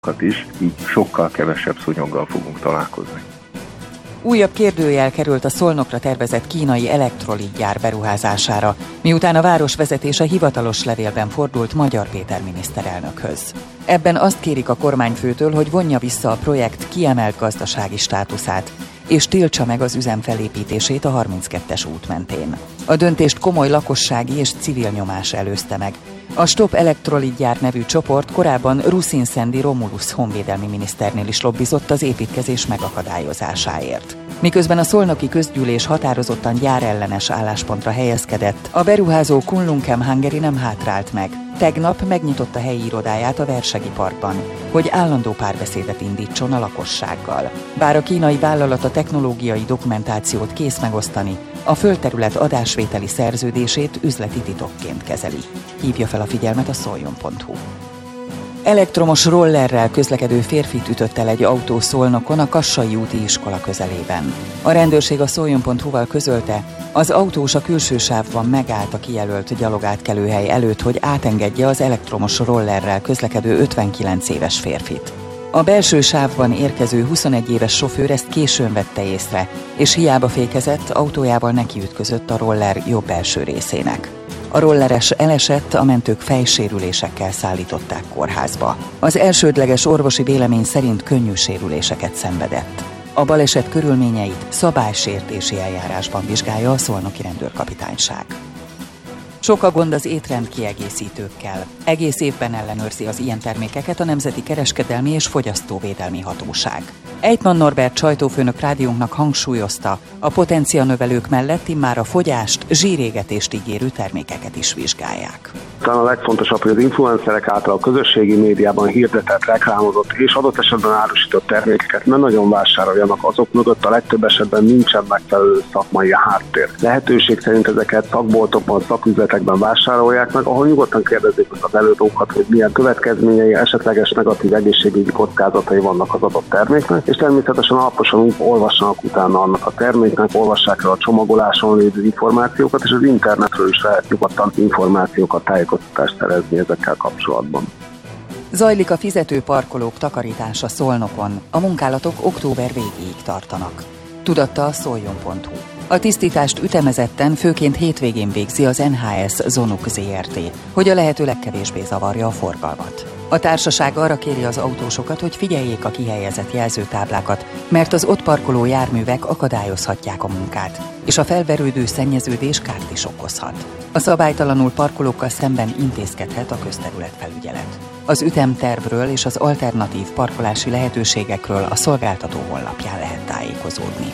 is, így sokkal kevesebb szúnyoggal fogunk találkozni. Újabb kérdőjel került a Szolnokra tervezett kínai elektrolitgyár beruházására, miután a városvezetése hivatalos levélben fordult Magyar Péter miniszterelnökhöz. Ebben azt kérik a kormányfőtől, hogy vonja vissza a projekt kiemelt gazdasági státuszát, és tiltsa meg az üzem felépítését a 32-es út mentén. A döntést komoly lakossági és civil nyomás előzte meg. A Stop Elektrolitgyár nevű csoport korábban Ruszin Szendi Romulus honvédelmi miniszternél is lobbizott az építkezés megakadályozásáért. Miközben a szolnoki közgyűlés határozottan gyárellenes álláspontra helyezkedett, a beruházó Kunlunkem Hungary nem hátrált meg. Tegnap megnyitotta helyi irodáját a Versegi Parkban, hogy állandó párbeszédet indítson a lakossággal. Bár a kínai vállalat a technológiai dokumentációt kész megosztani, a földterület adásvételi szerződését üzleti titokként kezeli. Hívja fel a figyelmet a szoljon.hu. Elektromos rollerrel közlekedő férfit ütött el egy autó Szolnokon a Kassai úti iskola közelében. A rendőrség a szoljon.hu-val közölte, az autós a külső sávban megállt a kijelölt gyalogátkelőhely előtt, hogy átengedje az elektromos rollerrel közlekedő 59 éves férfit. A belső sávban érkező 21 éves sofőr ezt későn vette észre, és hiába fékezett, autójával nekiütközött a roller jobb belső részének. A rolleres elesett, a mentők fejsérülésekkel szállították kórházba. Az elsődleges orvosi vélemény szerint könnyű sérüléseket szenvedett. A baleset körülményeit szabálysértési eljárásban vizsgálja a szolnoki rendőrkapitányság. Sok a gond az étrendkiegészítőkkel. Egész évben ellenőrzi az ilyen termékeket a Nemzeti Kereskedelmi és Fogyasztóvédelmi Hatóság. Ejtman Norbert sajtófőnök rádiónknak hangsúlyozta, a potencianövelők mellett immár a fogyást, zsírégetést ígérő termékeket is vizsgálják. Talán a legfontosabb, hogy az influencerek által a közösségi médiában hirdetett, reklámozott és adott esetben árusított termékeket nem nagyon vásároljanak, azok mögött a legtöbb esetben nincsen megfelelő szakmai háttér. Lehetőség szerint ezeket szakboltokban, szaküzletekben vásárolják meg, ahol nyugodtan kérdezik az előadókat, hogy milyen következményei, esetleges negatív egészségügyi kockázatai vannak az adott terméknek, és természetesen alaposan olvassanak utána annak a terméknek, olvassák el a csomagoláson lévő információkat, és az internetről is lehet nyugodtan információkat, tájékoztatást szerezni ezekkel kapcsolatban. Zajlik a fizető parkolók takarítása Szolnokon, a munkálatok október végéig tartanak. Tudatta a szoljon.hu. A tisztítást ütemezetten, főként hétvégén végzi az NHS Zonuk Zrt., hogy a lehető legkevésbé zavarja a forgalmat. A társaság arra kéri az autósokat, hogy figyeljék a kihelyezett jelzőtáblákat, mert az ott parkoló járművek akadályozhatják a munkát, és a felverődő szennyeződés kárt is okozhat. A szabálytalanul parkolókkal szemben intézkedhet a közterületfelügyelet. Az ütemtervről és az alternatív parkolási lehetőségekről a szolgáltató honlapján lehet tájékozódni.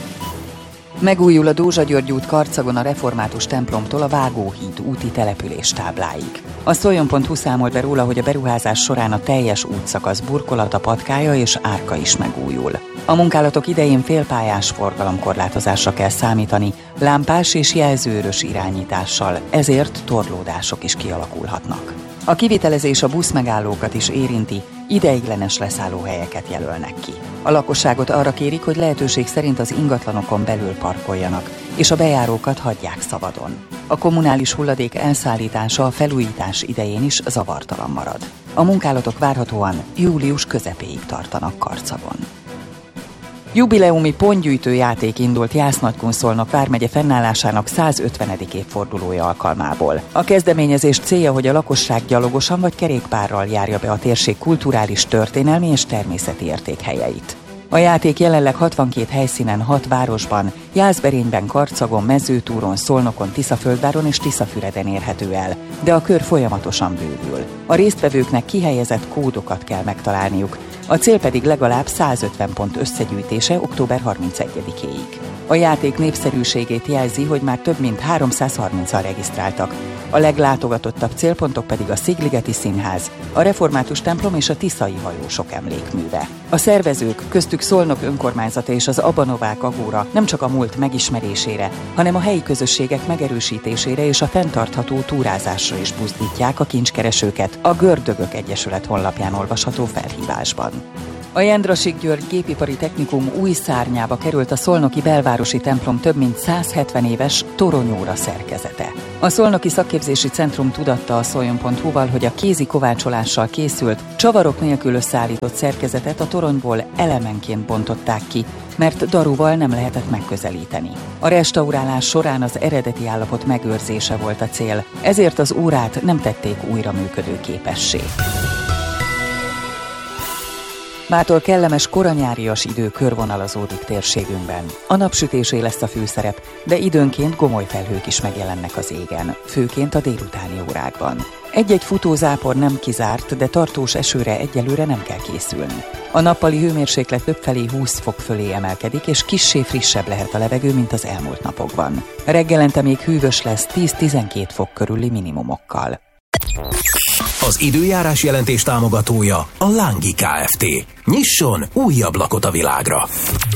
Megújul a Dózsa György út Karcagon a református templomtól a Vágóhíd úti település tábláig. A szoljon.hu számol be róla, hogy a beruházás során a teljes útszakasz burkolata, patkája és árka is megújul. A munkálatok idején félpályás forgalomkorlátozásra kell számítani, lámpás és jelzőörös irányítással, ezért torlódások is kialakulhatnak. A kivitelezés a buszmegállókat is érinti, ideiglenes leszállóhelyeket jelölnek ki. A lakosságot arra kérik, hogy lehetőség szerint az ingatlanokon belül parkoljanak, és a bejárókat hagyják szabadon. A kommunális hulladék elszállítása a felújítás idején is zavartalan marad. A munkálatok várhatóan július közepéig tartanak Karcagon. Jubileumi pontgyűjtő játék indult Jász-Nagykun-Szolnok vármegye fennállásának 150. évfordulója alkalmából. A kezdeményezés célja, hogy a lakosság gyalogosan vagy kerékpárral járja be a térség kulturális, történelmi és természeti értékhelyeit. A játék jelenleg 62 helyszínen, 6 városban, Jászberényben, Karcagon, Mezőtúron, Szolnokon, Tiszaföldváron és Tiszafüreden érhető el, de a kör folyamatosan bővül. A résztvevőknek kihelyezett kódokat kell megtalálniuk, a cél pedig legalább 150 pont összegyűjtése október 31-éig. A játék népszerűségét jelzi, hogy már több mint 330-an regisztráltak. A leglátogatottabb célpontok pedig a Szigligeti Színház, a Református templom és a Tiszai hajósok emlékműve. A szervezők, köztük Szolnok önkormányzata és az Abanovák Agóra nem csak a múlt megismerésére, hanem a helyi közösségek megerősítésére és a fenntartható túrázásra is buzdítják a kincskeresőket a Gördögök Egyesület honlapján olvasható felhívásban. A Jendrassik-György Gépipari Technikum új szárnyába került a szolnoki belvárosi templom több mint 170 éves toronyóra szerkezete. A Szolnoki Szakképzési Centrum tudatta a szoljon.hu-val, hogy a kézi kovácsolással készült, csavarok nélkül összeállított szerkezetet a toronyból elemenként bontották ki, mert daruval nem lehetett megközelíteni. A restaurálás során az eredeti állapot megőrzése volt a cél, ezért az órát nem tették újra működőképessé. Mától kellemes koranyárias idő körvonalazódik térségünkben. A napsütésé lesz a főszerep, de időnként gomoly felhők is megjelennek az égen, főként a délutáni órákban. Egy-egy futózápor nem kizárt, de tartós esőre egyelőre nem kell készülni. A nappali hőmérséklet többfelé 20 fok fölé emelkedik, és kissé frissebb lehet a levegő, mint az elmúlt napokban. Reggelente még hűvös lesz 10-12 fok körüli minimumokkal. Az időjárás jelentés támogatója a Lángi Kft. Nyisson új ablakot a világra!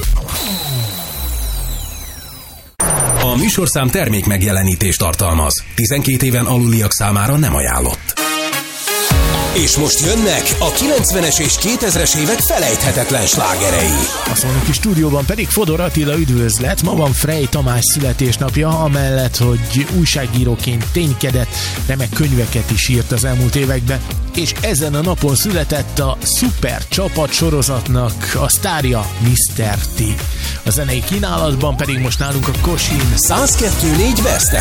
A műsorszám termék megjelenítést tartalmaz. 12 éven aluliak számára nem ajánlott. És most jönnek a 90-es és 2000-es évek felejthetetlen slágerei. A Szolnoki stúdióban pedig Fodor Attila üdvözlet. Ma van Frey Tamás születésnapja, amellett, hogy újságíróként ténykedett, remek könyveket is írt az elmúlt években, és ezen a napon született a Szuper Csapat sorozatnak a sztárja, Mr. T. A zenei kínálatban pedig most nálunk a Kosin 102.4 West